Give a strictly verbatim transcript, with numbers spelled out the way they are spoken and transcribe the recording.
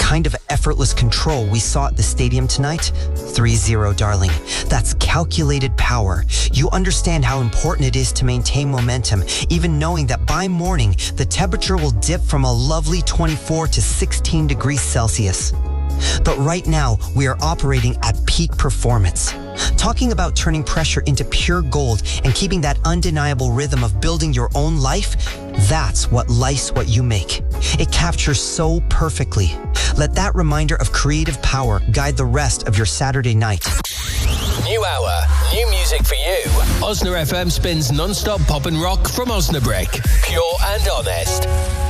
kind of effortless control we saw at the stadium tonight? three zero, darling. That's calculated power. You understand how important it is to maintain momentum, even knowing that by morning, the temperature will dip from a lovely twenty-four to sixteen degrees Celsius. But right now, we are operating at peak performance. Talking about turning pressure into pure gold and keeping that undeniable rhythm of building your own life, that's what Life's What You Make. It captures so perfectly. Let that reminder of creative power guide the rest of your Saturday night. New hour, new music for you. Osna F M spins non-stop pop and rock from Osnabrück. Pure and honest.